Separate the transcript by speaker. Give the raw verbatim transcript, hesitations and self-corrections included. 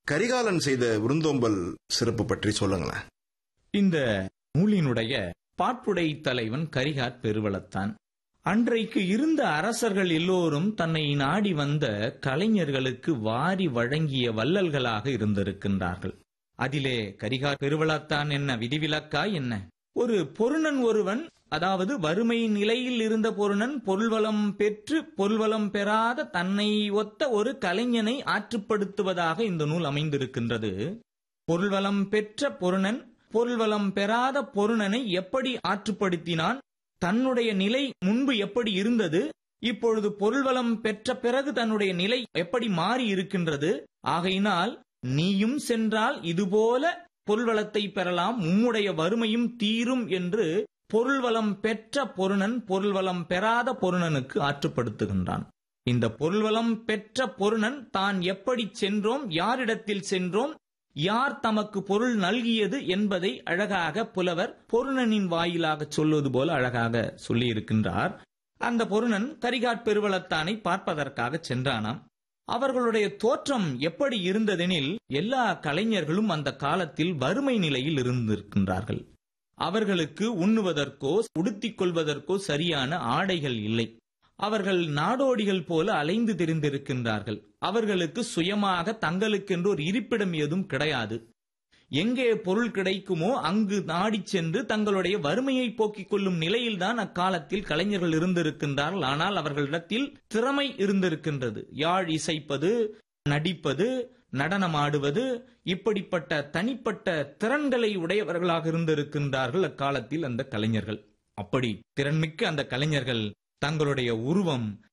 Speaker 1: கரிகாலன் செய்த விருந்தோம்பல் சிறப்பு பற்றி சொல்லுங்களேன்.
Speaker 2: இந்த நூலினுடைய பாட்டுடை தலைவன் கரிகாற் பெருவளத்தான். அன்றைக்கு இருந்த அரசர்கள் எல்லோரும் தன்னை நாடி வந்த கலைஞர்களுக்கு வாரி வழங்கிய வள்ளல்களாக இருந்திருக்கின்றார்கள். அதிலே கரிகாற் பெருவளத்தான் என்ன விதிவிலக்கா என்ன? ஒரு பொருணன் ஒருவன், அதாவது வறுமை நிலையில் இருந்த பொருணன் பொருள்வளம் பெற்று பொருள்வளம் பெறாத தன்னை ஒத்த ஒரு கலைஞனை ஆற்றுப்படுத்துவதாக இந்த நூல் அமைந்திருக்கின்றது. பொருள்வளம் பெற்ற பொருணன் பொருள்வளம் பெறாத பொருணனை எப்படி ஆற்றுப்படுத்தினான், தன்னுடைய நிலை முன்பு எப்படி இருந்தது, இப்பொழுது பொருள்வளம் பெற்ற பிறகு தன்னுடைய நிலை எப்படி மாறி இருக்கின்றது. ஆகையினால் நீயும் சென்றால் இதுபோல பொருள்வளத்தை பெறலாம், உம்முடைய வறுமையும் தீரும் என்று பொருள்வளம் பெற்ற பொருணன் பொருள்வளம் பெறாத பொருணனுக்கு ஆற்றுப்படுத்துகின்றான். இந்த பொருள்வளம் பெற்ற பொருணன் தான் எப்படி சென்றோம், யாரிடத்தில் சென்றோம், யார் தமக்கு பொருள் நல்கியது என்பதை அழகாக புலவர் பொருணனின் வாயிலாக சொல்வது போல அழகாக சொல்லியிருக்கின்றார். அந்த பொருணன் கரிகாற் பெருவளத்தானை பார்ப்பதற்காக சென்றானாம். அவர்களுடைய தோற்றம் எப்படி இருந்ததெனில், எல்லா கலைஞர்களும் அந்த காலத்தில் வறுமை நிலையில் இருந்திருக்கின்றார்கள். அவர்களுக்கு உண்ணுவதற்கோ உடுத்திக் கொள்வதற்கோ சரியான ஆடைகள் இல்லை. அவர்கள் நாடோடிகள் போல அலைந்து திரிந்திருக்கின்றார்கள். அவர்களுக்கு சுயமாக தங்களுக்கென்று ஒரு இருப்பிடம் ஏதும் கிடையாது. எங்கே பொருள் கிடைக்குமோ அங்கு நாடிச் சென்று தங்களுடைய வறுமையை போக்கிக் கொள்ளும் நிலையில்தான் அக்காலத்தில் கலைஞர்கள் இருந்திருக்கின்றார்கள். ஆனால் அவர்களிடத்தில் திறமை இருந்திருக்கின்றது. யாழ் இசைப்பது, நடிப்பது, நடனமாடுவது, இப்படிப்பட்ட தனிப்பட்ட திறன்களை உடையவர்களாக இருந்திருக்கின்றார்கள் அக்காலத்தில் அந்த கலைஞர்கள். அப்படி திறன்மிக்க அந்த கலைஞர்கள் தங்களுடைய உருவம்,